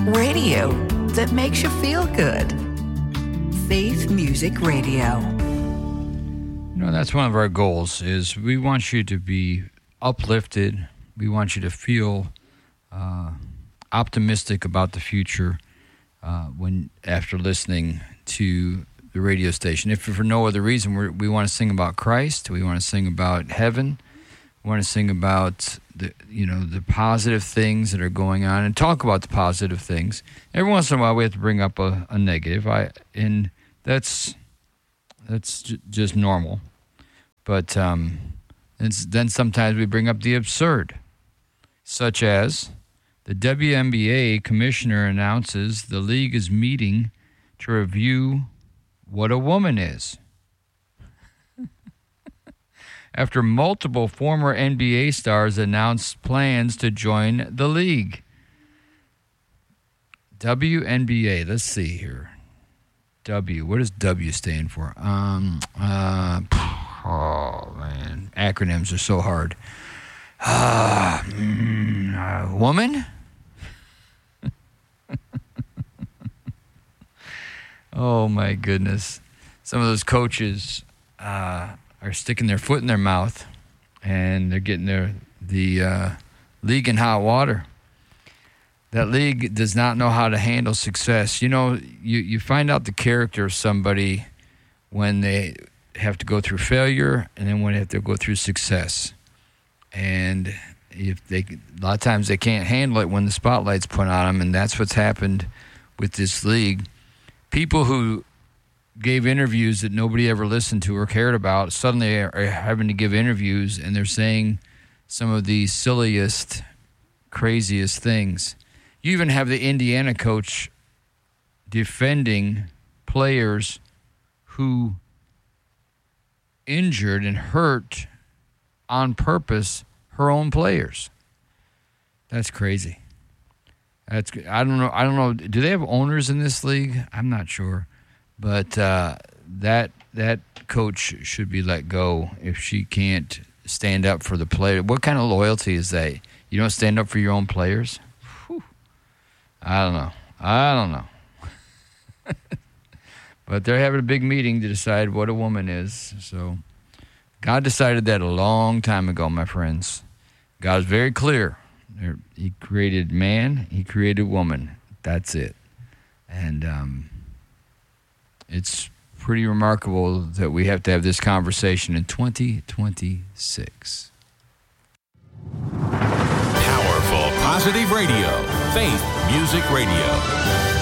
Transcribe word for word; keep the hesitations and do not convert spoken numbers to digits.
Radio that makes you feel good. Faith Music Radio. You know, that's one of our goals, is we want you to be uplifted. We want you to feel uh, optimistic about the future uh, when after listening to the radio station. If for no other reason, we're, we want to sing about Christ. We want to sing about heaven. We want to sing about the you know the positive things that are going on and talk about the positive things. Every once in a while, we have to bring up a, a negative. I and that's that's j- just normal. But um, it's, then sometimes we bring up the absurd, such as the W N B A commissioner announces the league is meeting to review what a woman is. After multiple former N B A stars announced plans to join the league. W N B A, let's see here. W, what does W stand for? Um, uh, oh, man, acronyms are so hard. Uh, mm, uh, woman? Oh, my goodness. Some of those coaches uh, are sticking their foot in their mouth, and they're getting their the uh, league in hot water. That league does not know how to handle success. You know, you, you find out the character of somebody when they have to go through failure and then when they have to go through success. And if they a lot of times they can't handle it when the spotlight's put on them, and that's what's happened with this league. People who gave interviews that nobody ever listened to or cared about suddenly are having to give interviews, and they're saying some of the silliest, craziest things. You even have the Indiana coach defending players who injured and hurt on purpose her own players. That's crazy. That's I don't know. I don't know. Do they have owners in this league? I'm not sure. But uh, that that coach should be let go if she can't stand up for the player. What kind of loyalty is that? You don't stand up for your own players? Whew. I don't know. I don't know. But they're having a big meeting to decide what a woman is. So God decided that a long time ago, my friends. God is very clear. He created man. He created woman. That's it. And um, it's pretty remarkable that we have to have this conversation in twenty twenty-six. Powerful, positive radio. Faith Music Radio.